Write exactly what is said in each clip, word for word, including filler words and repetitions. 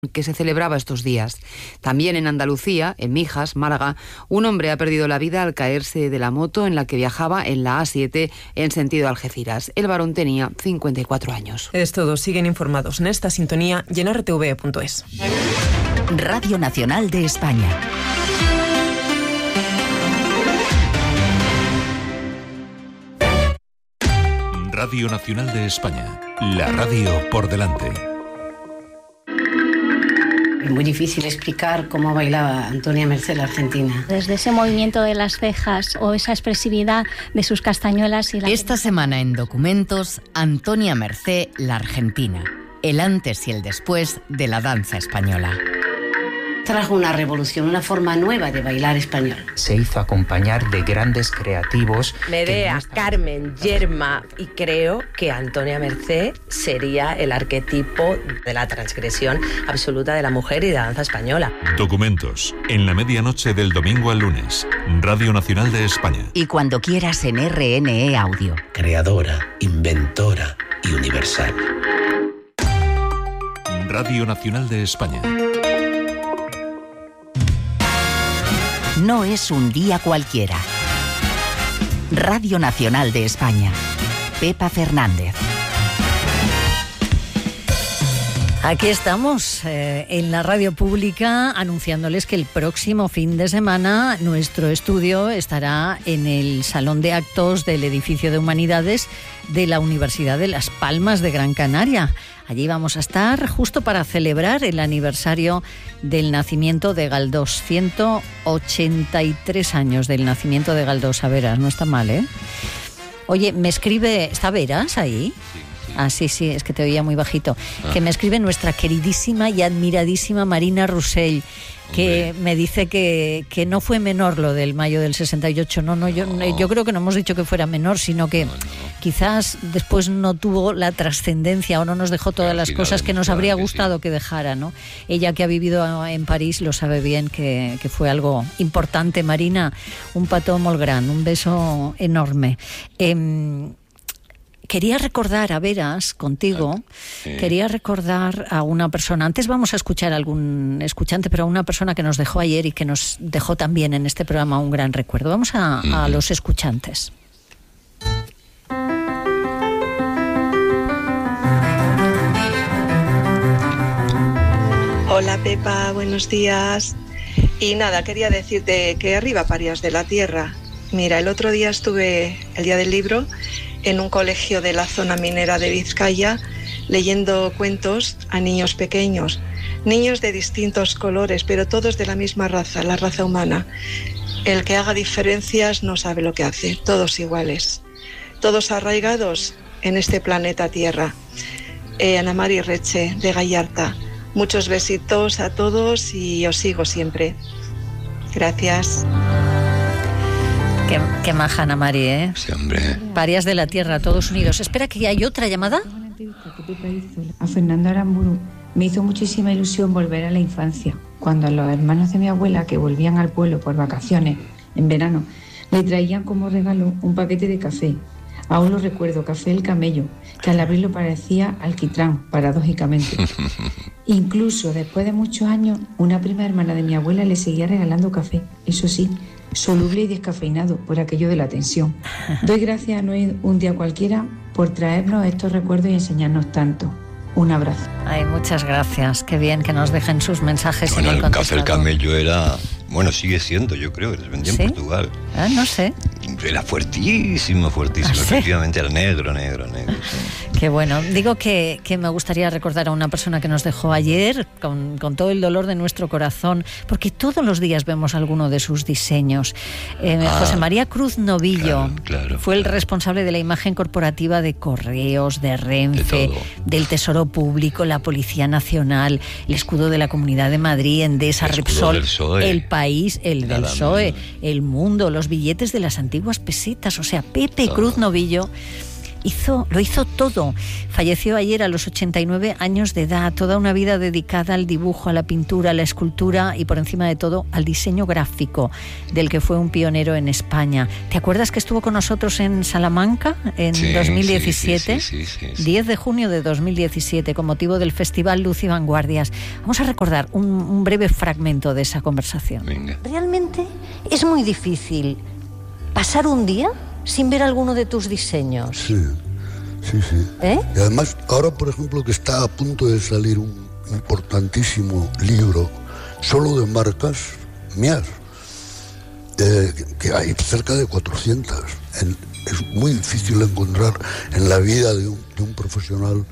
que se celebraba estos días. También en Andalucía, en Mijas, Málaga, un hombre ha perdido la vida al caerse de la moto en la que viajaba en la A siete en sentido Algeciras. El varón tenía cincuenta y cuatro años. Es todo. Siguen informados en esta sintonía y en r t v punto es. Radio Nacional de España. Radio Nacional de España. La radio por delante. Es muy difícil explicar cómo bailaba Antonia Mercé la argentina. Desde ese movimiento de las cejas o esa expresividad de sus castañuelas. Y la... Esta semana en Documentos, Antonia Mercé la argentina. El antes y el después de la danza española. Trajo una revolución, una forma nueva de bailar español. Se hizo acompañar de grandes creativos. Medea, no Carmen, Yerma, y creo que Antonia Mercé sería el arquetipo de la transgresión absoluta de la mujer y de la danza española. Documentos, en la medianoche del domingo al lunes. Radio Nacional de España. Y cuando quieras en R N E Audio. Creadora, inventora y universal. Radio Nacional de España. No es un día cualquiera. Radio Nacional de España. Pepa Fernández. Aquí estamos, eh, en la radio pública, anunciándoles que el próximo fin de semana nuestro estudio estará en el Salón de Actos del Edificio de Humanidades de la Universidad de Las Palmas de Gran Canaria. Allí vamos a estar justo para celebrar el aniversario del nacimiento de Galdós. ciento ochenta y tres años del nacimiento de Galdós. A Veras, no está mal, ¿eh? Oye, me escribe... ¿Está Veras ahí? Sí. Ah, sí, sí, es que te oía muy bajito. Ah. Que me escribe nuestra queridísima y admiradísima Marina Roussel, que Hombre. me dice que, que no fue menor lo del mayo del sesenta y ocho. No, no, yo, no. yo creo que no hemos dicho que fuera menor, sino que no, no. quizás después no tuvo la trascendencia o no nos dejó todas las cosas que nos habría que gustado sí. que dejara, ¿no? Ella, que ha vivido en París, lo sabe bien, que, que fue algo importante. Marina, un pató molt gran, un beso enorme. Eh, Quería recordar, a Veras, contigo, sí. quería recordar a una persona. Antes vamos a escuchar a algún escuchante, pero a una persona que nos dejó ayer y que nos dejó también en este programa un gran recuerdo. Vamos a, a los escuchantes. Hola Pepa, buenos días. Y nada, quería decirte que arriba parías de la tierra. Mira, el otro día estuve, el día del libro, en un colegio de la zona minera de Vizcaya, leyendo cuentos a niños pequeños, niños de distintos colores, pero todos de la misma raza, la raza humana. El que haga diferencias no sabe lo que hace, todos iguales, todos arraigados en este planeta Tierra. Eh, Ana Mari Reche, de Gallarta, muchos besitos a todos y os sigo siempre. Gracias. Qué, qué maja Ana Mari, ¿eh? Sí, hombre. Parías de la tierra, todos unidos. Espera, que hay otra llamada. A Fernando Aramburu me hizo muchísima ilusión volver a la infancia, cuando los hermanos de mi abuela, que volvían al pueblo por vacaciones en verano, le traían como regalo un paquete de café. Aún lo recuerdo, café El Camello, que al abrirlo parecía alquitrán, paradójicamente. Incluso después de muchos años, una prima hermana de mi abuela le seguía regalando café, eso sí, soluble y descafeinado por aquello de la tensión. Doy gracias a No es un día cualquiera por traernos estos recuerdos y enseñarnos tanto. Un abrazo. Ay, muchas gracias. Qué bien que nos dejen sus mensajes. Bueno, en el, el café El Camello era... Bueno, sigue siendo, yo creo, que les vendía ¿Sí? en Portugal. Ah, no sé. Era fuertísimo, fuertísimo. ¿Ah, sí? Efectivamente, era negro, negro, negro. Sí. Qué bueno. Digo que, que me gustaría recordar a una persona que nos dejó ayer, con, con todo el dolor de nuestro corazón, porque todos los días vemos alguno de sus diseños. Eh, ah, José María Cruz Novillo claro, claro, fue el claro. responsable de la imagen corporativa de Correos, de Renfe, de del Tesoro Público, la Policía Nacional, el escudo de la Comunidad de Madrid, Endesa, el Repsol, del P S O E. el País, el Nada del P S O E, menos. El Mundo, los billetes de las antiguas pesetas. O sea, Pepe Todo. Cruz Novillo hizo, lo hizo todo. Falleció ayer a los ochenta y nueve años de edad, toda una vida dedicada al dibujo, a la pintura, a la escultura y por encima de todo al diseño gráfico, del que fue un pionero en España. ¿Te acuerdas que estuvo con nosotros en Salamanca en sí, dos mil diecisiete? Sí, sí, sí, sí, sí. diez de junio de dos mil diecisiete, con motivo del Festival Luz y Vanguardias. Vamos a recordar un, un breve fragmento de esa conversación. Venga. Realmente es muy difícil pasar un día sin ver alguno de tus diseños. Sí, sí, sí. ¿Eh? Y además, ahora, por ejemplo, que está a punto de salir un importantísimo libro solo de marcas mías, eh, que hay cerca de cuatrocientas. En, es muy difícil encontrar en la vida de un, de un profesional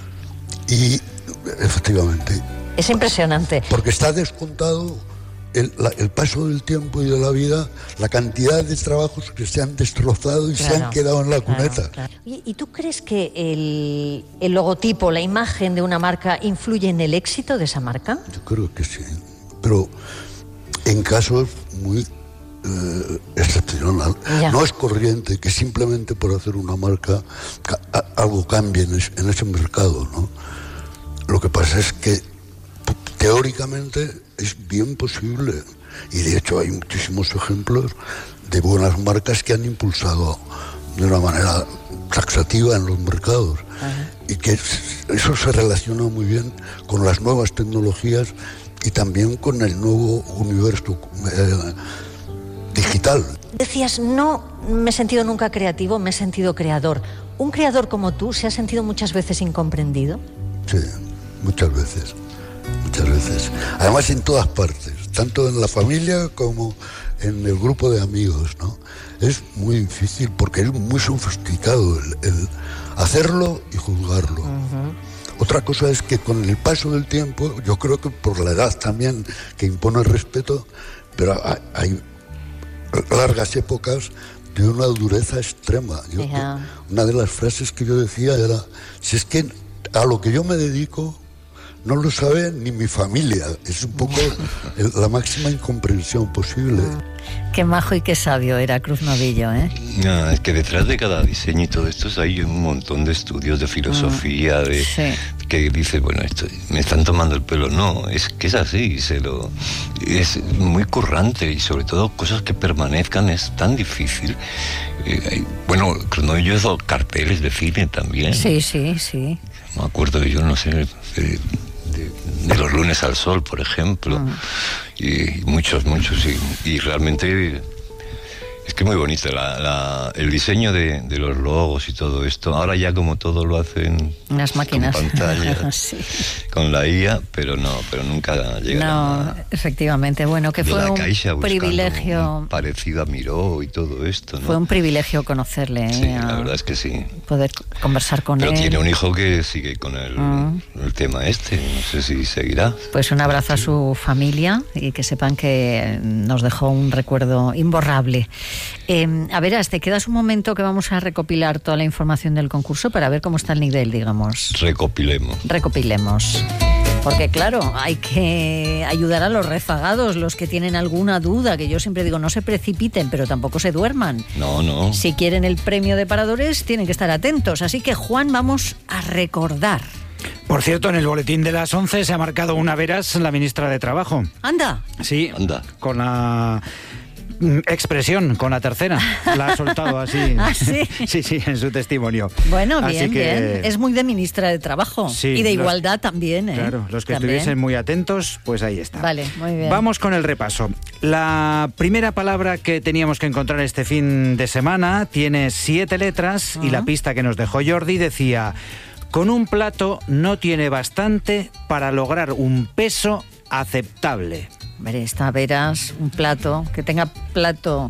y, efectivamente... Es impresionante. Porque está descontado el, la, el paso del tiempo y de la vida, la cantidad de trabajos que se han destrozado y claro, se han quedado en la cuneta. Claro, claro. Oye, ¿y tú crees que el, el logotipo, la imagen de una marca influye en el éxito de esa marca? Yo creo que sí, pero en casos muy eh, excepcional. Ya. No es corriente que simplemente por hacer una marca ca algo cambie en, es, en ese mercado, ¿no? Lo que pasa es que teóricamente es bien posible, y de hecho hay muchísimos ejemplos de buenas marcas que han impulsado de una manera taxativa en los mercados. Ajá. Y que eso se relaciona muy bien con las nuevas tecnologías y también con el nuevo universo eh, digital. Decías, no me he sentido nunca creativo, me he sentido creador. ¿Un creador como tú se ha sentido muchas veces incomprendido? Sí, muchas veces. Muchas veces. Además, en todas partes, tanto en la familia como en el grupo de amigos, ¿no? Es muy difícil porque es muy sofisticado el, el hacerlo y juzgarlo. Uh-huh. Otra cosa es que con el paso del tiempo, yo creo que por la edad también, que impone el respeto, pero hay, hay largas épocas de una dureza extrema. Yo, uh-huh. Una de las frases que yo decía era, si es que a lo que yo me dedico no lo sabe ni mi familia. Es un poco el, la máxima incomprensión posible. Qué majo y qué sabio era Cruz Novillo, ¿eh? No, es que detrás de cada diseño y todo esto hay un montón de estudios de filosofía, de sí. que dice, bueno, esto, me están tomando el pelo. No, es que es así, se lo, es muy currante y sobre todo cosas que permanezcan es tan difícil. Eh, bueno, Cruz Novillo hizo carteles de cine también. Sí, sí, sí. Me acuerdo que yo, no sé... Eh, De, de los lunes al sol, por ejemplo, uh-huh. y, y muchos, muchos, y, y realmente es que muy bonito la, la, el diseño de, de los logos y todo esto. Ahora ya como todo lo hacen las máquinas, con pantalla, sí. con la I A, pero no, pero nunca llegará. No, a, efectivamente, bueno, que fue un Caixa privilegio un parecido a Miró y todo esto, ¿no? Fue un privilegio conocerle. Sí, a, la verdad es que sí. Poder conversar con pero él. Pero tiene un hijo que sigue con el, uh-huh. el tema este, no sé si seguirá. Pues un abrazo a su familia y que sepan que nos dejó un recuerdo imborrable. Eh, a ver, te quedas un momento que vamos a recopilar toda la información del concurso para ver cómo está el nivel, digamos. Recopilemos. Recopilemos. Porque claro, hay que ayudar a los rezagados, los que tienen alguna duda, que yo siempre digo, no se precipiten, pero tampoco se duerman. No, no. Si quieren el premio de paradores, tienen que estar atentos. Así que, Juan, vamos a recordar. Por cierto, en el boletín de las once se ha marcado una veras la ministra de Trabajo. ¡Anda! Sí, anda. Con la... expresión, con la tercera la ha soltado así. ¿Ah, sí? Sí, sí, en su testimonio. Bueno, bien, así que, bien. Es muy de ministra de Trabajo. Sí, y de los, igualdad también, ¿eh? Claro, los que también. estuviesen muy atentos, pues ahí está. Vale, muy bien. Vamos con el repaso. La primera palabra que teníamos que encontrar este fin de semana tiene siete letras, uh-huh. y la pista que nos dejó Jordi decía: con un plato no tiene bastante para lograr un peso aceptable. Hombre, esta verás un plato, que tenga plato...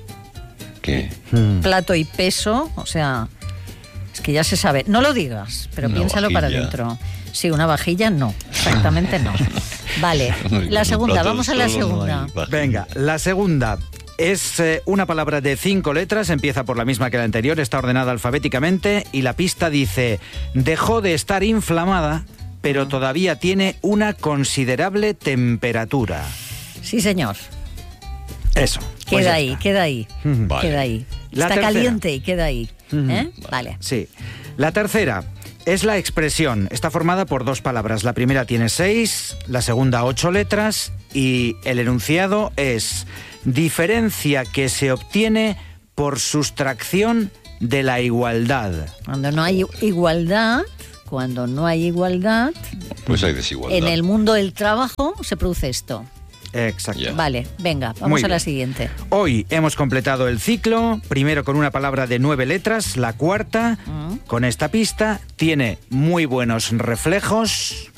¿Qué? Plato y peso, o sea, es que ya se sabe. No lo digas, pero una piénsalo vajilla. Para dentro. Sí, una vajilla no, exactamente no. Vale, la segunda, vamos a la segunda. No Venga, la segunda es eh, una palabra de cinco letras, empieza por la misma que la anterior, está ordenada alfabéticamente y la pista dice: dejó de estar inflamada, pero todavía tiene una considerable temperatura. Sí, señor. Eso. Queda pues ahí, queda ahí, vale. queda ahí. La está tercera. Caliente y queda ahí. ¿Eh? Vale. Sí. La tercera es la expresión. Está formada por dos palabras. La primera tiene seis, la segunda ocho letras y el enunciado es diferencia que se obtiene por sustracción de la igualdad. Cuando no hay igualdad, cuando no hay igualdad, pues hay desigualdad. En el mundo del trabajo se produce esto. Exacto. Yeah. Vale, venga, vamos Muy a la bien. siguiente. Hoy hemos completado el ciclo, primero con una palabra de nueve letras, la cuarta, Mm. con esta pista, tiene muy buenos reflejos.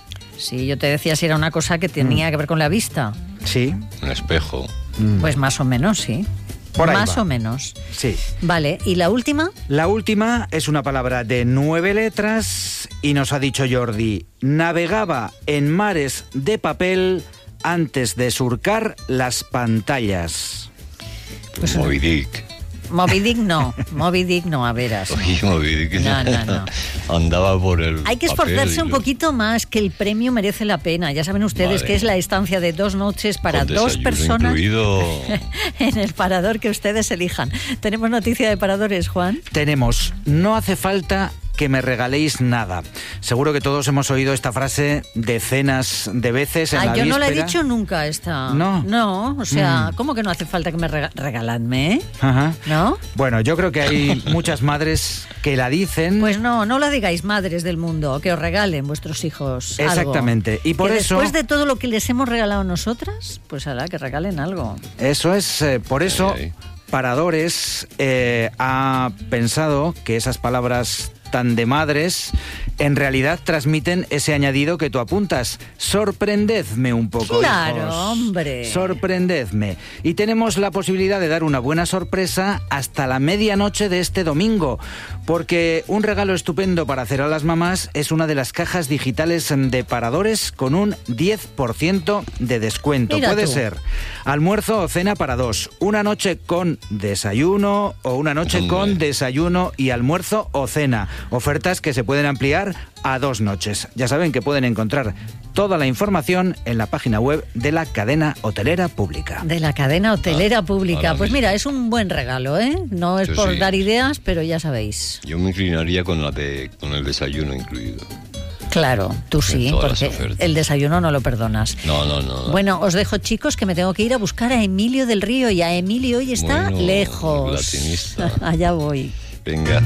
Sí, yo te decía si era una cosa que tenía Mm. que ver con la vista. Sí. Un espejo. Mm. Pues más o menos, sí. Por ahí más va. o menos. Sí. Vale, ¿y la última? La última es una palabra de nueve letras y nos ha dicho Jordi, navegaba en mares de papel antes de surcar las pantallas. Pues Moby Dick. Moby Dick no, Moby Dick no, a veras. Oye, Moby Dick No, no, no. andaba por el Hay que esforzarse papel, un poquito más, que el premio merece la pena. Ya saben ustedes Vale. que es la estancia de dos noches para con dos desayuno personas incluido. en el parador que ustedes elijan. ¿Tenemos noticia de paradores, Juan? Tenemos, no hace falta que me regaléis nada. Seguro que todos hemos oído esta frase decenas de veces en Ah, la yo no la he víspera. dicho nunca esta. No. No, o sea, Mm. ¿cómo que no hace falta que me rega regaladme, eh? Ajá. ¿No? Bueno, yo creo que hay muchas madres que la dicen. Pues no, no la digáis, madres del mundo, que os regalen vuestros hijos algo. Exactamente. Y por Que eso. después de todo lo que les hemos regalado nosotras, pues hará que regalen algo. Eso es, eh, por eso Ay, ay. Paradores eh, ha pensado que esas palabras tan de madres en realidad transmiten ese añadido que tú apuntas. Sorprendedme un poco, Claro, hijos. hombre. Sorprendedme. Y tenemos la posibilidad de dar una buena sorpresa hasta la medianoche de este domingo, porque un regalo estupendo para hacer a las mamás es una de las cajas digitales de Paradores con un diez por ciento de descuento. Mira Puede tú. ser almuerzo o cena para dos, una noche con desayuno o una noche Hombre. con desayuno y almuerzo o cena. Ofertas que se pueden ampliar a dos noches. Ya saben que pueden encontrar toda la información en la página web de la cadena hotelera pública. De la cadena hotelera Ah, pública. ahora Pues mismo. mira, es un buen regalo, ¿eh? No es Sí, por sí. dar ideas, pero ya sabéis. Yo me inclinaría con la de con el desayuno incluido. Claro, tú sí, todas las porque ofertas. el desayuno no lo perdonas. No, no, no. no. Bueno, os dejo, chicos, que me tengo que ir a buscar a Emilio del Río y a Emilio hoy está Bueno, lejos. latinista. Allá voy. Venga.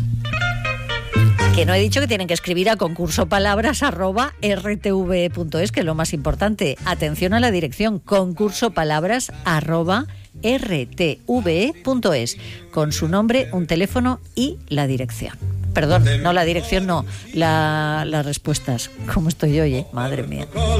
Que no he dicho que tienen que escribir a concurso palabras arroba r t v punto es, que es lo más importante. Atención a la dirección, concurso palabras arroba r t v punto es, con su nombre, un teléfono y la dirección. Perdón, no la dirección, no, la, las respuestas. ¿Cómo estoy hoy, eh? Madre mía.